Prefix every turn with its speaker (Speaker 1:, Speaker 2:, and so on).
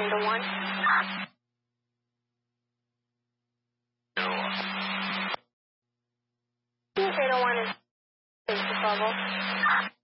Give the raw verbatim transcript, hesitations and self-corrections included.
Speaker 1: Crossing to one. Zero one is basic level.